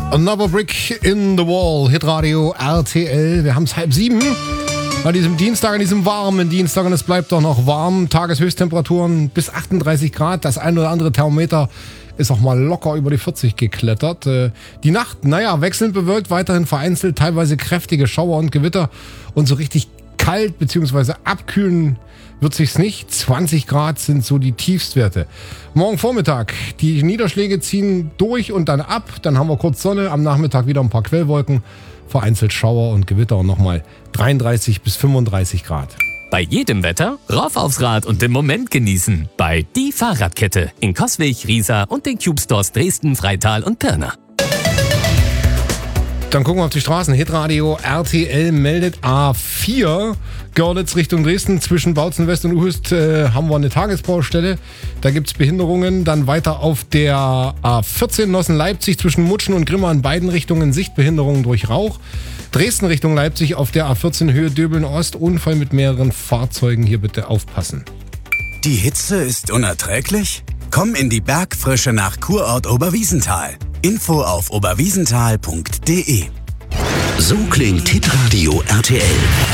Another Brick in the Wall, Hitradio RTL. Wir haben es 6:30 bei diesem Dienstag, an diesem warmen Dienstag, und es bleibt doch noch warm. Tageshöchsttemperaturen bis 38 Grad. Das ein oder andere Thermometer ist auch mal locker über die 40 geklettert. Die Nacht, wechselnd bewölkt, weiterhin vereinzelt, teilweise kräftige Schauer und Gewitter. Und so richtig kalt bzw. abkühlen wird sich's nicht. 20 Grad sind so die Tiefstwerte. Morgen Vormittag, die Niederschläge ziehen durch und dann ab. Dann haben wir kurz Sonne, am Nachmittag wieder ein paar Quellwolken, vereinzelt Schauer und Gewitter und nochmal 33 bis 35 Grad. Bei jedem Wetter rauf aufs Rad und den Moment genießen. Bei Die Fahrradkette in Coswig, Riesa und den Cube Stores Dresden, Freital und Pirna. Dann gucken wir auf die Straßen. Hitradio RTL meldet A4. Görlitz Richtung Dresden. Zwischen Bautzen West und Uhüst haben wir eine Tagesbaustelle. Da gibt es Behinderungen. Dann weiter auf der A14 Nossen-Leipzig zwischen Mutschen und Grimma in beiden Richtungen Sichtbehinderungen durch Rauch. Dresden Richtung Leipzig auf der A14 Höhe Döbeln Ost. Unfall mit mehreren Fahrzeugen. Hier bitte aufpassen. Die Hitze ist unerträglich? Komm in die Bergfrische nach Kurort Oberwiesenthal. Info auf oberwiesenthal.de. So klingt Hitradio RTL.